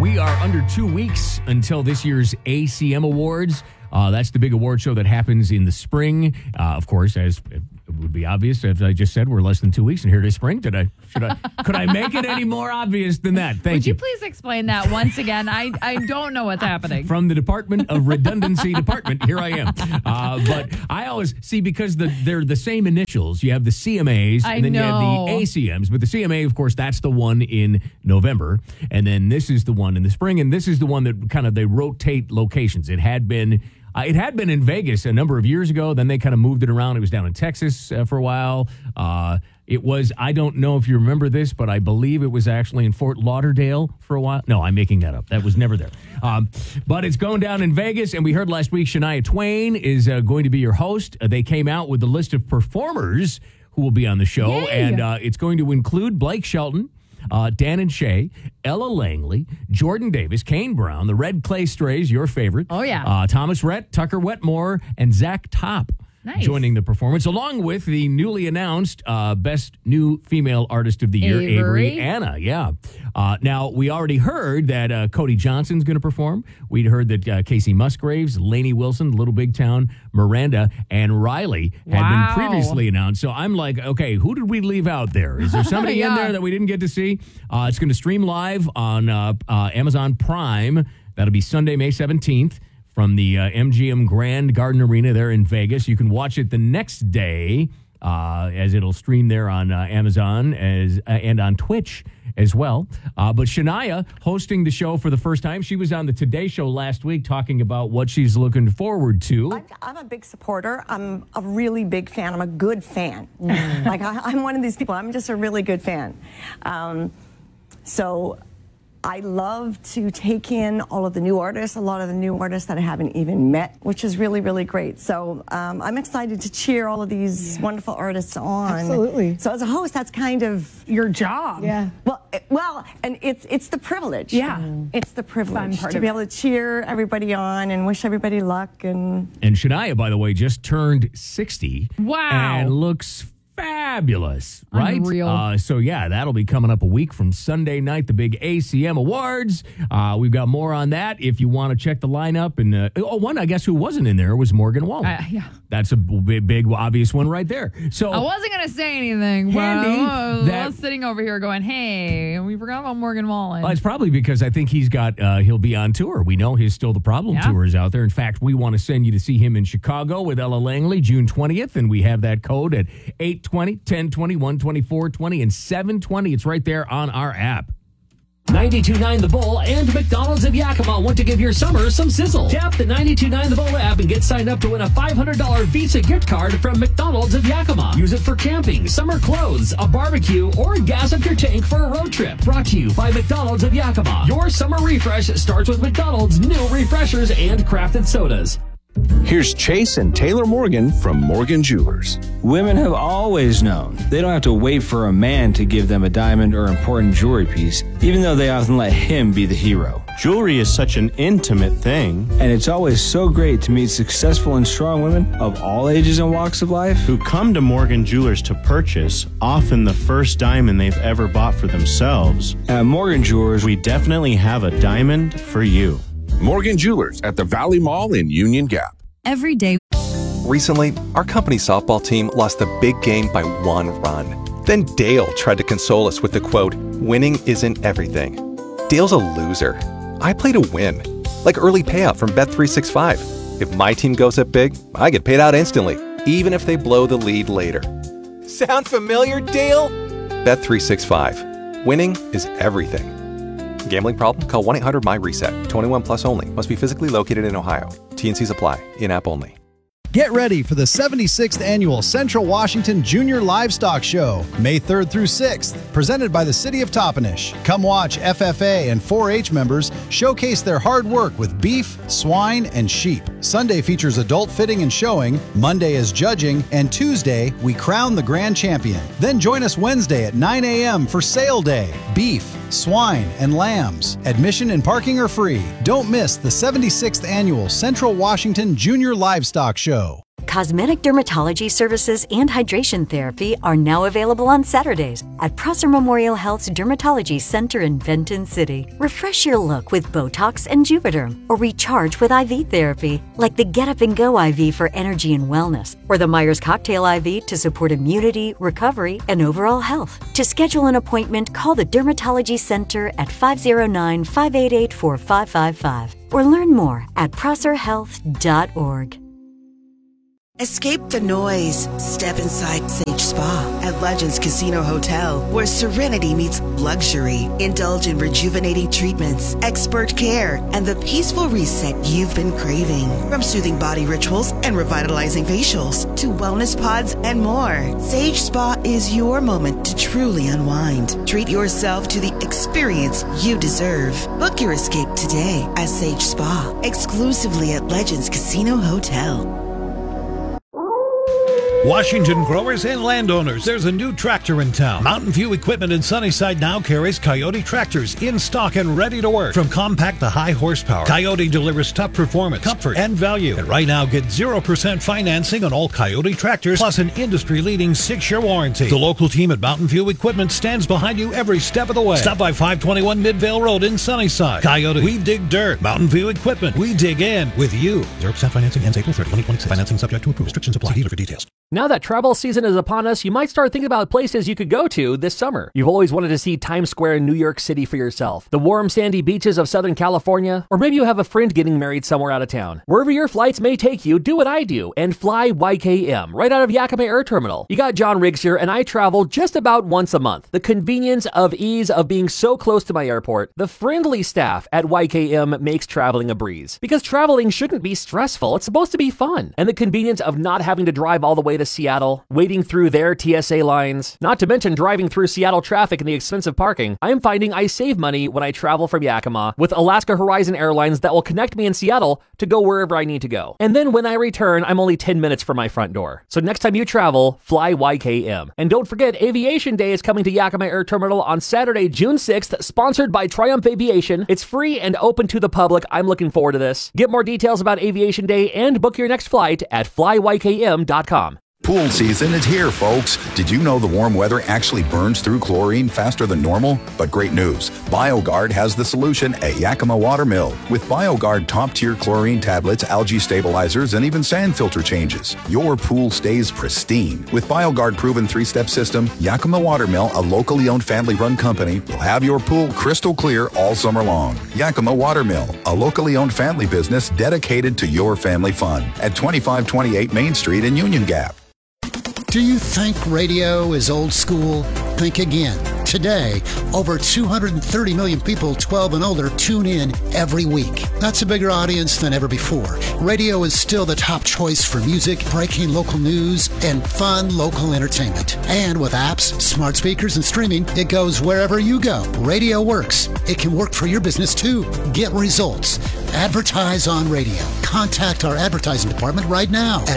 We are under 2 weeks until this year's ACM Awards. That's the big award show that happens in the spring. Of course, as it would be obvious, as I just said, we're less than 2 weeks, and here it is spring. Could I make it any more obvious than that? Thank you. Would you please explain that once again? I don't know what's happening. From the Department of Redundancy Department, here I am. But I always see, because they're the same initials. You have the CMAs, and then you have the ACMs. But the CMA, of course, that's the one in November, and then this is the one in the spring, and this is the one that kind of they rotate locations. It had been in Vegas a number of years ago. Then they kind of moved it around. It was down in Texas for a while. It was, I don't know if you remember this, but I believe it was actually in Fort Lauderdale for a while. No, I'm making that up. That was never there. But it's going down in Vegas, and we heard last week Shania Twain is going to be your host. They came out with the list of performers who will be on the show, Yay. and it's going to include Blake Shelton, Dan and Shay, Ella Langley, Jordan Davis, Kane Brown, the Red Clay Strays, your favorite. Oh, yeah. Thomas Rhett, Tucker Wetmore, and Zach Top. Nice. Joining the performance, along with the newly announced Best New Female Artist of the Year, Avery Anna. Yeah. Now, we already heard that Cody Johnson's going to perform. We'd heard that Casey Musgraves, Lainey Wilson, Little Big Town, Miranda, and Riley had been previously announced. So I'm like, okay, who did we leave out there? Is there somebody in there that we didn't get to see? It's going to stream live on Amazon Prime. That'll be Sunday, May 17th. From the MGM Grand Garden Arena there in Vegas. You can watch it the next day as it'll stream there on Amazon and on Twitch as well. But Shania hosting the show for the first time. She was on the Today Show last week talking about what she's looking forward to. I'm a big supporter. I'm a really big fan. I'm a good fan. Like, I'm one of these people. I'm just a really good fan. So I love to take in all of the new artists, a lot of the new artists that I haven't even met, which is really, really great. So I'm excited to cheer all of these wonderful artists on. Absolutely. So as a host, that's kind of your job. Yeah. Well, and it's the privilege. Yeah. It's the privilege part to of be it. able to cheer everybody on and wish everybody luck. And Shania, by the way, just turned 60. Wow. And looks fabulous, right? Unreal. So, yeah, that'll be coming up a week from Sunday night, the big ACM Awards. We've got more on that if you want to check the lineup. And one, I guess, who wasn't in there was Morgan Wallen. Yeah. That's a big, obvious one right there. So I wasn't going to say anything, but I was sitting over here going, hey, we forgot about Morgan Wallen. Well, it's probably because I think he'll be on tour. We know he's still the Problem Tour is out there. In fact, we want to send you to see him in Chicago with Ella Langley, June 20th, and we have that code at 820, 1020, 120, 420, and 720. It's right there on our app. 92.9 The Bull and McDonald's of Yakima want to give your summer some sizzle. Tap the 92.9 The Bull app and get signed up to win a $500 Visa gift card from McDonald's of Yakima. Use it for camping, summer clothes, a barbecue, or gas up your tank for a road trip. Brought to you by McDonald's of Yakima. Your summer refresh starts with McDonald's new refreshers and crafted sodas. Here's Chase and Taylor Morgan from Morgan Jewelers. Women have always known they don't have to wait for a man to give them a diamond or important jewelry piece, even though they often let him be the hero. Jewelry is such an intimate thing. And it's always so great to meet successful and strong women of all ages and walks of life who come to Morgan Jewelers to purchase often the first diamond they've ever bought for themselves. At Morgan Jewelers, we definitely have a diamond for you. Morgan Jewelers at the Valley Mall in Union Gap. Every day. Recently, our company softball team lost the big game by 1 run. Then Dale tried to console us with the quote, "Winning isn't everything." Dale's a loser. I play to win. Like early payout from Bet365. If my team goes up big, I get paid out instantly, even if they blow the lead later. Sound familiar, Dale? Bet365. Winning is everything. Gambling problem? Call 1-800-MY-RESET. 21 plus only. Must be physically located in Ohio. T&Cs apply. In-app only. Get ready for the 76th Annual Central Washington Junior Livestock Show, May 3rd through 6th, presented by the City of Toppenish. Come watch FFA and 4-H members showcase their hard work with beef, swine, and sheep. Sunday features adult fitting and showing, Monday is judging, and Tuesday, we crown the grand champion. Then join us Wednesday at 9 a.m. for sale day. Beef, swine, and lambs. Admission and parking are free. Don't miss the 76th Annual Central Washington Junior Livestock Show. Cosmetic dermatology services and hydration therapy are now available on Saturdays at Prosser Memorial Health's Dermatology Center in Benton City. Refresh your look with Botox and Juvederm, or recharge with IV therapy, like the Get Up and Go IV for energy and wellness, or the Myers Cocktail IV to support immunity, recovery, and overall health. To schedule an appointment, call the Dermatology Center at 509-588-4555 or learn more at prosserhealth.org. Escape the noise. Step inside Sage Spa at Legends Casino Hotel, where serenity meets luxury. Indulge in rejuvenating treatments, expert care, and the peaceful reset you've been craving. From soothing body rituals and revitalizing facials to wellness pods and more, Sage Spa is your moment to truly unwind. Treat yourself to the experience you deserve. Book your escape today at Sage Spa, exclusively at Legends Casino Hotel. Washington growers and landowners, there's a new tractor in town. Mountain View Equipment in Sunnyside now carries Coyote tractors in stock and ready to work. From compact to high horsepower, Coyote delivers tough performance, comfort, and value. And right now, get 0% financing on all Coyote tractors, plus an industry-leading 6-year warranty. The local team at Mountain View Equipment stands behind you every step of the way. Stop by 521 Midvale Road in Sunnyside. Coyote, we dig dirt. Mountain View Equipment, we dig in with you. 0% financing ends April 30, 2026. Financing subject to approval. Restrictions apply. See dealer for details. Now that travel season is upon us, you might start thinking about places you could go to this summer. You've always wanted to see Times Square in New York City for yourself, the warm sandy beaches of Southern California, or maybe you have a friend getting married somewhere out of town. Wherever your flights may take you, do what I do and fly YKM right out of Yakima Air Terminal. You got John Riggs here, and I travel just about once a month. The convenience of ease of being so close to my airport, the friendly staff at YKM makes traveling a breeze. Because traveling shouldn't be stressful, it's supposed to be fun. And the convenience of not having to drive all the way to Seattle, waiting through their TSA lines, not to mention driving through Seattle traffic and the expensive parking, I am finding I save money when I travel from Yakima with Alaska Horizon Airlines that will connect me in Seattle to go wherever I need to go. And then when I return, I'm only 10 minutes from my front door. So next time you travel, fly YKM. And don't forget, Aviation Day is coming to Yakima Air Terminal on Saturday, June 6th, sponsored by Triumph Aviation. It's free and open to the public. I'm looking forward to this. Get more details about Aviation Day and book your next flight at flyykm.com. Pool season is here, folks. Did you know the warm weather actually burns through chlorine faster than normal? But great news, BioGuard has the solution at Yakima Watermill. With BioGuard top-tier chlorine tablets, algae stabilizers, and even sand filter changes, your pool stays pristine. With BioGuard proven 3-step system, Yakima Watermill, a locally owned family-run company, will have your pool crystal clear all summer long. Yakima Watermill, a locally owned family business dedicated to your family fun at 2528 Main Street in Union Gap. Do you think radio is old school? Think again. Today, over 230 million people 12 and older tune in every week. That's a bigger audience than ever before. Radio is still the top choice for music, breaking local news, and fun local entertainment. And with apps, smart speakers, and streaming, it goes wherever you go. Radio works. It can work for your business too. Get results. Advertise on radio. Contact our advertising department right now at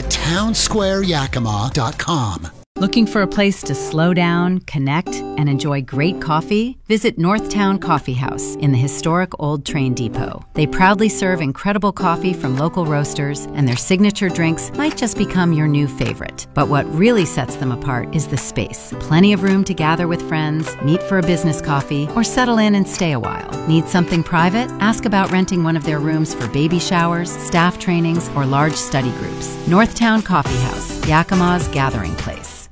townsquareyakima.com. Looking for a place to slow down, connect, and enjoy great coffee? Visit Northtown Coffee House in the historic Old Train Depot. They proudly serve incredible coffee from local roasters, and their signature drinks might just become your new favorite. But what really sets them apart is the space. Plenty of room to gather with friends, meet for a business coffee, or settle in and stay a while. Need something private? Ask about renting one of their rooms for baby showers, staff trainings, or large study groups. Northtown Coffee House, Yakima's gathering place.